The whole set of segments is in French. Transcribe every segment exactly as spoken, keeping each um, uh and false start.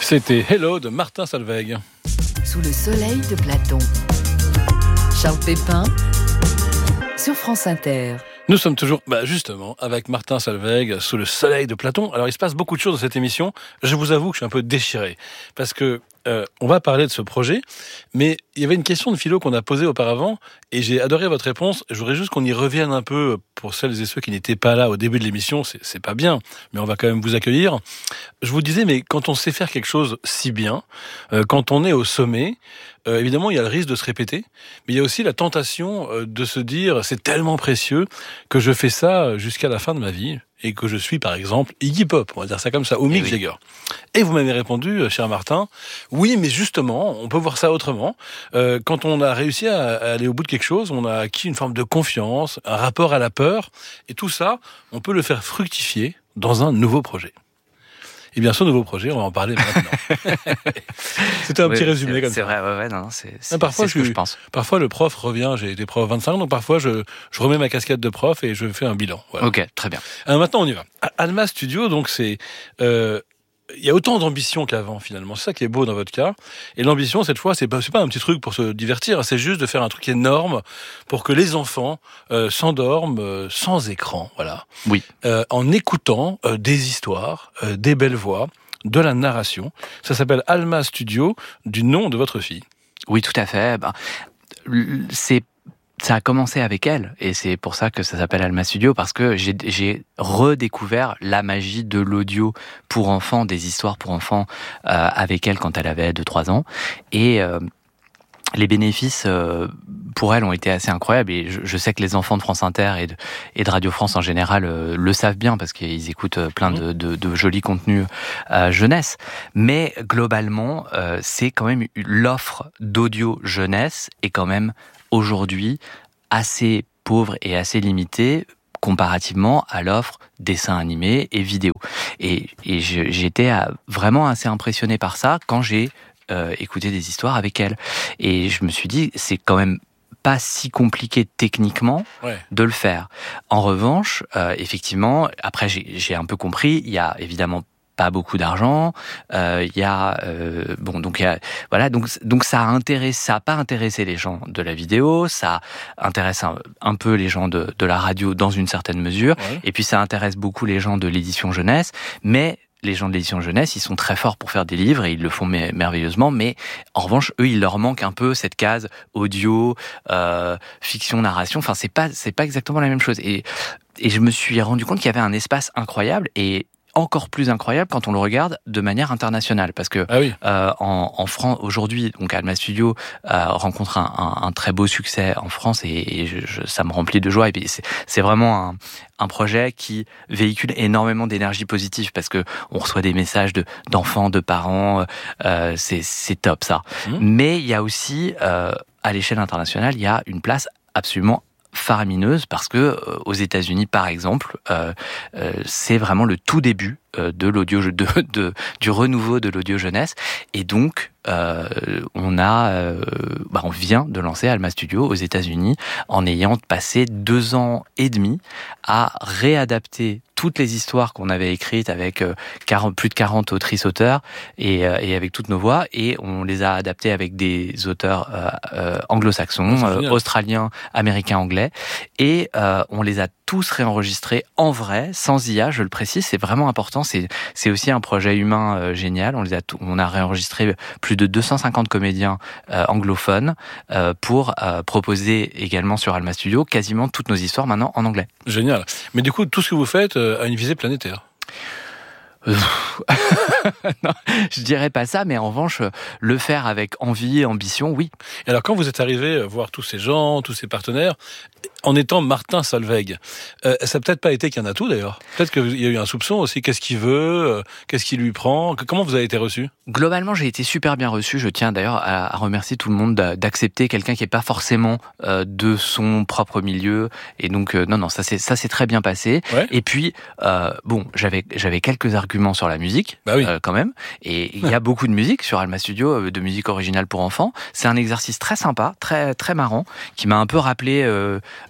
C'était Hello de Martin Solveig. Sous le soleil de Platon. Charles Pépin sur France Inter. Nous sommes toujours, bah justement, avec Martin Solveig, sous le soleil de Platon. Alors, il se passe beaucoup de choses dans cette émission. Je vous avoue que je suis un peu déchiré. Parce que, euh, on va parler de ce projet. Mais il y avait une question de philo qu'on a posée auparavant. Et j'ai adoré votre réponse. Je voudrais juste qu'on y revienne un peu pour celles et ceux qui n'étaient pas là au début de l'émission. C'est, c'est pas bien. Mais on va quand même vous accueillir. Je vous disais, mais quand on sait faire quelque chose si bien, euh, quand on est au sommet, Euh, évidemment, il y a le risque de se répéter, mais il y a aussi la tentation euh, de se dire c'est tellement précieux que je fais ça jusqu'à la fin de ma vie et que je suis, par exemple, Iggy Pop, on va dire ça comme ça, ou Mick Jagger. Et vous m'avez répondu, cher Martin, oui, mais justement, on peut voir ça autrement. Euh, quand on a réussi à, à aller au bout de quelque chose, on a acquis une forme de confiance, un rapport à la peur, et tout ça, on peut le faire fructifier dans un nouveau projet. Et bien, ce nouveau projet, on va en parler maintenant. C'était un oui, petit résumé c'est, comme c'est ça. vrai, ouais, ouais, non, c'est, c'est, parfois, c'est ce que je, je pense. Parfois, le prof revient, j'ai été prof vingt-cinq ans, donc parfois, je, je remets ma casquette de prof et je fais un bilan. Voilà. Ok, très bien. Alors maintenant, on y va. Alma Studio, donc c'est... Euh, il y a autant d'ambition qu'avant, finalement. C'est ça qui est beau dans votre cas. Et l'ambition, cette fois, c'est pas, c'est pas un petit truc pour se divertir, c'est juste de faire un truc énorme pour que les enfants euh, s'endorment euh, sans écran, voilà. Oui. Euh, en écoutant euh, des histoires, euh, des belles voix, de la narration. Ça s'appelle Alma Studio, du nom de votre fille. Oui, tout à fait. Ben, c'est Ça a commencé avec elle, et c'est pour ça que ça s'appelle Alma Studio, parce que j'ai, j'ai redécouvert la magie de l'audio pour enfants, des histoires pour enfants, euh, avec elle quand elle avait deux trois ans. Et euh, les bénéfices euh, pour elle ont été assez incroyables, et je, je sais que les enfants de France Inter et de, et de Radio France en général euh, le savent bien, parce qu'ils écoutent plein de, de, de jolis contenus euh, jeunesse. Mais globalement, euh, c'est quand même l'offre d'audio jeunesse est quand même aujourd'hui assez pauvre et assez limitée comparativement à l'offre dessin animé et vidéo. Et, et je, j'étais vraiment assez impressionné par ça quand j'ai euh, écouté des histoires avec elle. Et je me suis dit, c'est quand même pas si compliqué techniquement ouais. de le faire. En revanche, euh, effectivement, après j'ai, j'ai un peu compris, il y a évidemment pas beaucoup d'argent, il euh, y a euh, bon donc il y a voilà donc donc ça a intéressé, ça a pas intéressé les gens de la vidéo, ça intéresse un, un peu les gens de de la radio dans une certaine mesure, ouais. et puis ça intéresse beaucoup les gens de l'édition jeunesse, mais les gens de l'édition jeunesse, ils sont très forts pour faire des livres et ils le font merveilleusement, mais en revanche, eux, il leur manque un peu cette case audio, euh, fiction, narration. Enfin, c'est pas, c'est pas exactement la même chose. Et, et je me suis rendu compte qu'il y avait un espace incroyable, et encore plus incroyable quand on le regarde de manière internationale, parce que ah oui. euh, en, en France aujourd'hui, donc Alma Studio euh, rencontre un, un, un très beau succès en France, et, et je, je, ça me remplit de joie. Et puis c'est, c'est vraiment un, un projet qui véhicule énormément d'énergie positive, parce que on reçoit des messages de d'enfants, de parents, euh, c'est c'est top ça. Mmh. Mais il y a aussi euh, à l'échelle internationale, il y a une place absolument faramineuse, parce que euh, aux États-Unis, par exemple, euh, euh, c'est vraiment le tout début euh, de l'audio de, de du renouveau de l'audio jeunesse, et donc euh, on a, euh, bah, on vient de lancer Alma Studio aux États-Unis en ayant passé deux ans et demi à réadapter toutes les histoires qu'on avait écrites avec euh, quarante, plus de quarante autrices-auteurs et, euh, et avec toutes nos voix, et on les a adaptées avec des auteurs euh, euh, anglo-saxons, euh, australiens, américains, anglais, et euh, on les a tous réenregistrés en vrai, sans I A, je le précise, c'est vraiment important, c'est, c'est aussi un projet humain euh, génial, on les a, on a réenregistré plus de deux cent cinquante comédiens euh, anglophones euh, pour euh, proposer également sur Alma Studio quasiment toutes nos histoires maintenant en anglais. Génial. Mais du coup, tout ce que vous faites euh, a une visée planétaire. Non, je dirais pas ça, mais en revanche, le faire avec envie et ambition, oui. Et alors, quand vous êtes arrivé voir tous ces gens, tous ces partenaires, en étant Martin Solveig, euh, ça n'a peut-être pas été qu'il y en a tout d'ailleurs. Peut-être qu'il y a eu un soupçon aussi. Qu'est-ce qu'il veut euh, Qu'est-ce qu'il lui prend Comment vous avez été reçu ? Globalement, j'ai été super bien reçu. Je tiens d'ailleurs à, à remercier tout le monde d'accepter quelqu'un qui n'est pas forcément euh, de son propre milieu. Et donc, euh, non, non, ça, c'est, ça s'est très bien passé. Ouais. Et puis, euh, bon, j'avais, j'avais quelques arguments sur la musique, bah oui. euh, quand même. Et il y a beaucoup de musique sur Alma Studio, de musique originale pour enfants. C'est un exercice très sympa, très, très marrant, qui m'a un peu rappelé... Euh,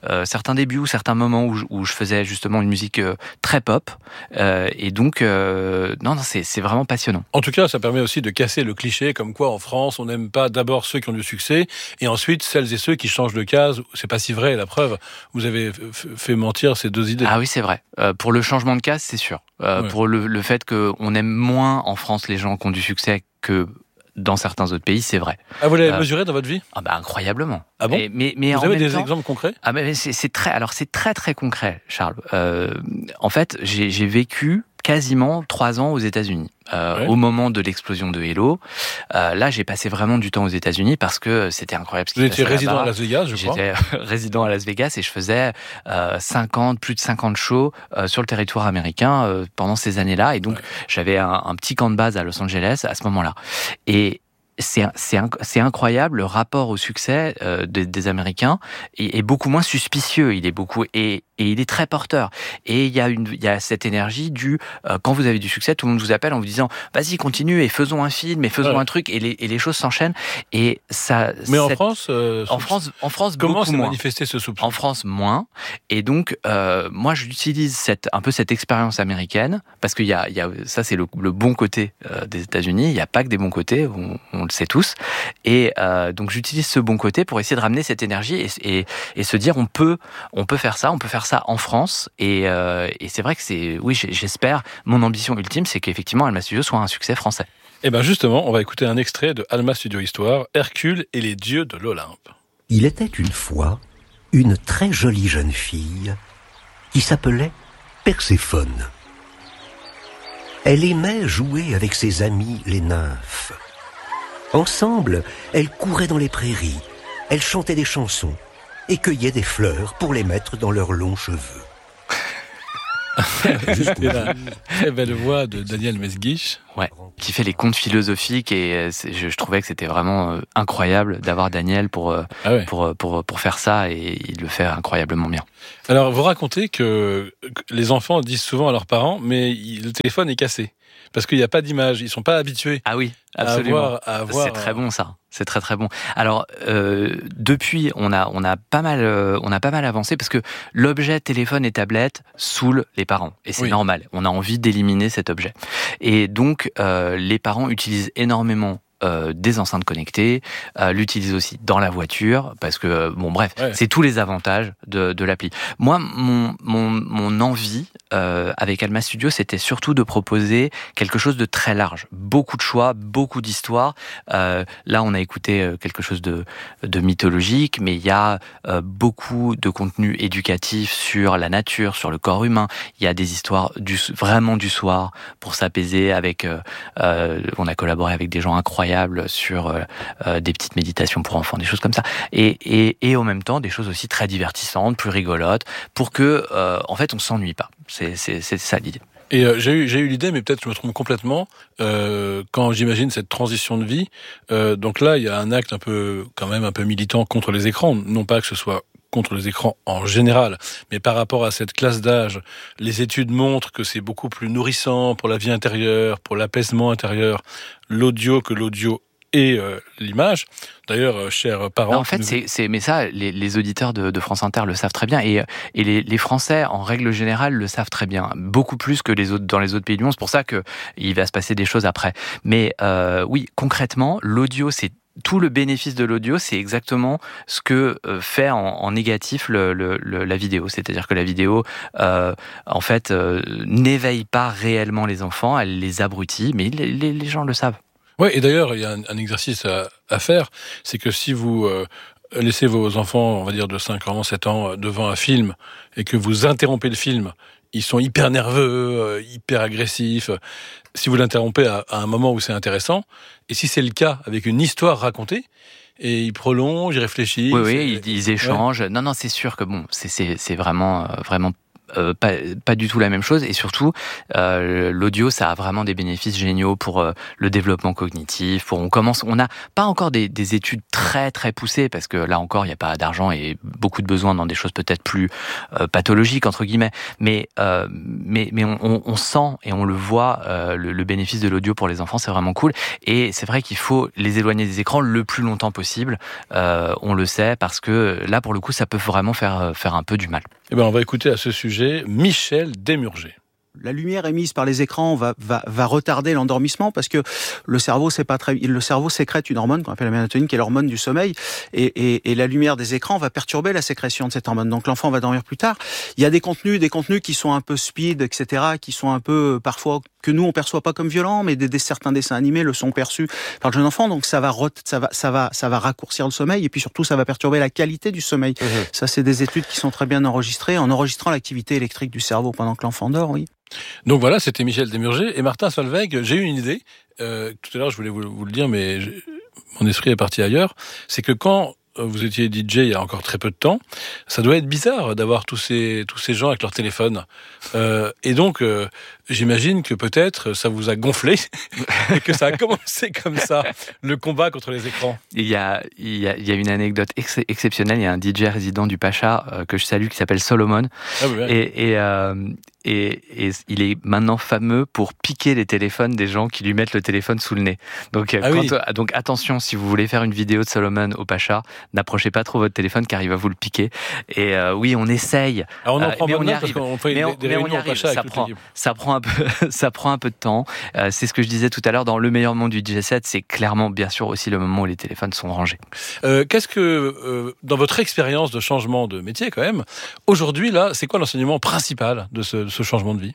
euh, certains débuts ou certains moments où je, où je faisais justement une musique euh, très pop. Euh, et donc, euh, non, non c'est, c'est vraiment passionnant. En tout cas, ça permet aussi de casser le cliché comme quoi en France, on n'aime pas d'abord ceux qui ont du succès et ensuite celles et ceux qui changent de case. C'est pas si vrai, la preuve. Vous avez f- fait mentir ces deux idées. Ah oui, c'est vrai. Euh, pour le changement de case, c'est sûr. Euh, ouais. Pour le, le fait qu'on aime moins en France les gens qui ont du succès que dans certains autres pays, c'est vrai. Ah, vous l'avez euh, mesuré dans votre vie ? Ah bah incroyablement. Ah bon ? Et, mais, mais vous en avez même des temps, exemples concrets ? Ah mais c'est, c'est très, alors c'est très très concret, Charles. Euh, en fait, j'ai, j'ai vécu quasiment trois ans aux États-Unis. Euh, ouais. Au moment de l'explosion de Hello, euh, là j'ai passé vraiment du temps aux États-Unis parce que c'était incroyable. Ce qui Vous étiez résident là-bas. À Las Vegas, je crois. J'étais résident à Las Vegas et je faisais euh, cinquante, plus de cinquante shows euh, sur le territoire américain euh, pendant ces années-là. Et donc ouais. j'avais un, un petit camp de base à Los Angeles à ce moment-là. Et C'est, c'est, c'est incroyable, le rapport au succès euh, des, des Américains est, est beaucoup moins suspicieux, il est beaucoup et, et il est très porteur. Et il y a une, il y a cette énergie du euh, quand vous avez du succès, tout le monde vous appelle en vous disant vas-y continue et faisons un film et faisons ouais. un truc et les, et les choses s'enchaînent et ça. Mais en France, euh, en France, en France, comment s'est manifesté ce soupçon ? En France, moins. Et donc euh, moi, j'utilise cette un peu cette expérience américaine parce qu'il y a, il y a ça c'est le, le bon côté euh, des États-Unis. Il n'y a pas que des bons côtés. On, on on le sait tous, et euh, donc j'utilise ce bon côté pour essayer de ramener cette énergie et, et, et se dire on peut, on peut faire ça, on peut faire ça en France, et, euh, et c'est vrai que c'est, oui, j'espère, mon ambition ultime, c'est qu'effectivement Alma Studio soit un succès français. Et bien justement, on va écouter un extrait de Alma Studio Histoire, Hercule et les dieux de l'Olympe. Il était une fois une très jolie jeune fille qui s'appelait Perséphone. Elle aimait jouer avec ses amis les nymphes. Ensemble, elles couraient dans les prairies, elles chantaient des chansons et cueillaient des fleurs pour les mettre dans leurs longs cheveux. C'était la très belle voix de Daniel Mesguich. Ouais, qui fait les contes philosophiques et je, je trouvais que c'était vraiment incroyable d'avoir Daniel pour, ah ouais. pour, pour, pour faire ça et il le fait incroyablement bien. Alors, vous racontez que les enfants disent souvent à leurs parents, mais le téléphone est cassé. Parce qu'il n'y a pas d'image, ils ne sont pas habitués. Ah oui, absolument. À avoir, à avoir... C'est très bon ça. C'est très très bon. Alors euh, depuis, on a on a pas mal euh, on a pas mal avancé parce que l'objet téléphone et tablette saoule les parents et c'est oui. normal. On a envie d'éliminer cet objet. Et donc euh, les parents utilisent énormément Euh, des enceintes connectées, euh, l'utilise aussi dans la voiture, parce que, bon bref, ouais. c'est tous les avantages de, de l'appli. Moi, mon, mon, mon envie euh, avec Alma Studio, c'était surtout de proposer quelque chose de très large. Beaucoup de choix, beaucoup d'histoires. Euh, là, on a écouté quelque chose de, de mythologique, mais il y a euh, beaucoup de contenu éducatif sur la nature, sur le corps humain. Il y a des histoires du, vraiment du soir pour s'apaiser avec... Euh, euh, on a collaboré avec des gens incroyables sur euh, euh, des petites méditations pour enfants, des choses comme ça, et, et, et en même temps des choses aussi très divertissantes, plus rigolotes, pour que euh, en fait on s'ennuie pas. C'est, c'est, c'est ça l'idée. Et euh, j'ai eu j'ai eu l'idée, mais peut-être je me trompe complètement. Euh, quand j'imagine cette transition de vie, euh, donc là il y a un acte un peu quand même un peu militant contre les écrans, non pas que ce soit contre les écrans en général, mais par rapport à cette classe d'âge, les études montrent que c'est beaucoup plus nourrissant pour la vie intérieure, pour l'apaisement intérieur, l'audio que l'audio et euh, l'image. D'ailleurs, euh, chers parents... Non, en fait, nous... c'est, c'est, mais ça, les, les auditeurs de, de France Inter le savent très bien, et, et les, les Français, en règle générale, le savent très bien, beaucoup plus que les autres, dans les autres pays du monde, c'est pour ça qu'il va se passer des choses après. Mais euh, oui, concrètement, l'audio, c'est tout le bénéfice de l'audio, c'est exactement ce que fait en, en négatif le, le, le, la vidéo. C'est-à-dire que la vidéo, euh, en fait, euh, n'éveille pas réellement les enfants, elle les abrutit, mais les, les, les gens le savent. Oui, et d'ailleurs, il y a un, un exercice à, à faire, c'est que si vous euh, laissez vos enfants, on va dire de cinq ans, sept ans, devant un film, et que vous interrompez le film, ils sont hyper nerveux, euh, hyper agressifs. Si vous l'interrompez à, à un moment où c'est intéressant, et si c'est le cas avec une histoire racontée, et ils prolongent, ils réfléchissent. Oui, oui, ils, ils échangent. Ouais. Non, non, c'est sûr que bon, c'est, c'est, c'est vraiment, vraiment euh, pas, pas du tout la même chose. Et surtout, euh, l'audio, ça a vraiment des bénéfices géniaux pour euh, le développement cognitif. Pour on commence, on n'a pas encore des, des études très très poussées parce que là encore, il n'y a pas d'argent et beaucoup de besoins dans des choses peut-être plus euh, pathologiques entre guillemets. Mais euh, mais mais on, on, on sent et on le voit euh, le, le bénéfice de l'audio pour les enfants, c'est vraiment cool. Et c'est vrai qu'il faut les éloigner des écrans le plus longtemps possible. Euh, on le sait parce que là, pour le coup, ça peut vraiment faire faire un peu du mal. Eh ben, on va écouter à ce sujet Michel Desmurger. La lumière émise par les écrans va, va, va retarder l'endormissement parce que le cerveau, c'est pas très, le cerveau sécrète une hormone qu'on appelle la mélatonine, qui est l'hormone du sommeil, et, et, et la lumière des écrans va perturber la sécrétion de cette hormone. Donc l'enfant va dormir plus tard. Il y a des contenus, des contenus qui sont un peu speed, et cetera, qui sont un peu parfois que nous on perçoit pas comme violents, mais des, des certains dessins animés le sont perçus par le jeune enfant. Donc ça va, ça va, ça va, ça va raccourcir le sommeil et puis surtout ça va perturber la qualité du sommeil. Mmh. Ça, c'est des études qui sont très bien enregistrées en enregistrant l'activité électrique du cerveau pendant que l'enfant dort. Oui. Donc voilà, c'était Michel Desmurger et Martin Solveig. J'ai eu une idée. Euh, tout à l'heure, je voulais vous, vous le dire, mais je, mon esprit est parti ailleurs. C'est que quand vous étiez D J il y a encore très peu de temps, ça doit être bizarre d'avoir tous ces tous ces gens avec leur téléphone. Euh, et donc, euh, j'imagine que peut-être ça vous a gonflé et que ça a commencé comme ça, le combat contre les écrans. Il y a il y a il y a une anecdote ex- exceptionnelle. Il y a un D J résident du Pacha euh, que je salue qui s'appelle Solomon. Ah oui, oui. Et et, euh, et et il est maintenant fameux pour piquer les téléphones des gens qui lui mettent le téléphone sous le nez. Donc ah quand, oui. donc attention, si vous voulez faire une vidéo de Solomon au Pacha, n'approchez pas trop votre téléphone car il va vous le piquer. Et euh, oui, on essaye. Alors on en prend euh, mais on y arrive. Parce qu'on fait mais on, des mais réunions on y arrive. au Pacha ça avec prend ça prend un peu ça prend un peu de temps. Euh, c'est ce que je disais tout à l'heure. Dans le meilleur monde du D J set, c'est clairement bien sûr aussi le moment où les téléphones sont rangés. Euh, qu'est-ce que euh, dans votre expérience de changement de métier quand même, aujourd'hui là, c'est quoi l'enseignement principal de ce, de ce changement de vie?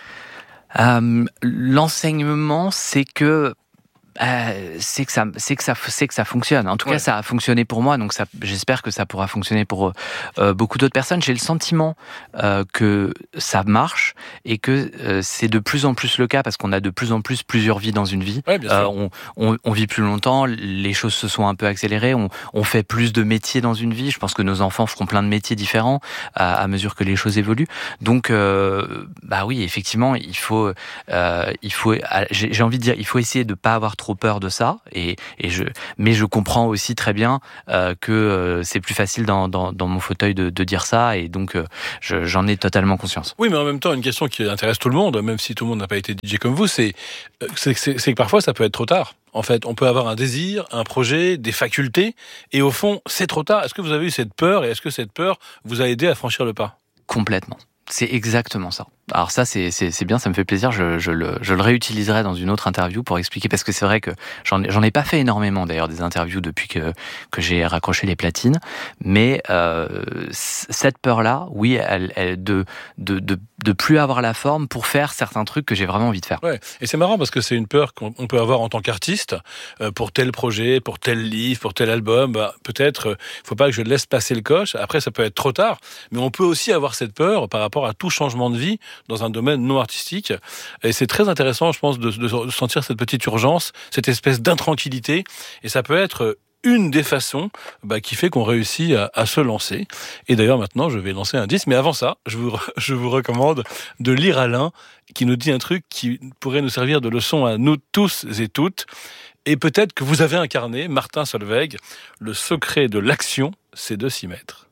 Euh, l'enseignement, c'est que Euh, c'est que ça, c'est que ça, c'est que ça fonctionne. En tout ouais. cas, ça a fonctionné pour moi, donc ça, j'espère que ça pourra fonctionner pour euh, beaucoup d'autres personnes. J'ai le sentiment euh, que ça marche et que euh, c'est de plus en plus le cas parce qu'on a de plus en plus plusieurs vies dans une vie. Ouais, bien sûr. Euh, on, on, on vit plus longtemps, les choses se sont un peu accélérées, on, on fait plus de métiers dans une vie. Je pense que nos enfants feront plein de métiers différents à, à mesure que les choses évoluent. Donc, euh, bah oui, effectivement, il faut, euh, il faut, j'ai, j'ai envie de dire, il faut essayer de pas avoir trop peur de ça, et, et je, mais je comprends aussi très bien euh, que euh, c'est plus facile dans, dans, dans mon fauteuil de, de dire ça, et donc euh, je, j'en ai totalement conscience. Oui, mais en même temps, une question qui intéresse tout le monde, même si tout le monde n'a pas été D J comme vous, c'est, c'est, c'est, c'est que parfois ça peut être trop tard. En fait, on peut avoir un désir, un projet, des facultés, et au fond, c'est trop tard. Est-ce que vous avez eu cette peur, et est-ce que cette peur vous a aidé à franchir le pas ? Complètement. C'est exactement ça. Alors ça, c'est, c'est, c'est bien, ça me fait plaisir. Je, je, le, je le réutiliserai dans une autre interview pour expliquer, parce que c'est vrai que j'en, j'en ai pas fait énormément d'ailleurs des interviews depuis que, que j'ai raccroché les platines. Mais euh, cette peur-là, oui, elle, elle, de, de, de, de plus avoir la forme pour faire certains trucs que j'ai vraiment envie de faire. Ouais. Et c'est marrant parce que c'est une peur qu'on peut avoir en tant qu'artiste euh, pour tel projet, pour tel livre, pour tel album. Bah, peut-être, euh, faut pas que je laisse passer le coche. Après, ça peut être trop tard. Mais on peut aussi avoir cette peur par rapport à tout changement de vie dans un domaine non artistique. Et c'est très intéressant, je pense, de, de sentir cette petite urgence, cette espèce d'intranquillité. Et ça peut être une des façons bah, qui fait qu'on réussit à, à se lancer. Et d'ailleurs, maintenant, je vais lancer un disque. Mais avant ça, je vous, je vous recommande de lire Alain, qui nous dit un truc qui pourrait nous servir de leçon à nous tous et toutes. Et peut-être que vous avez incarné, Martin Solveig, le secret de l'action, c'est de s'y mettre.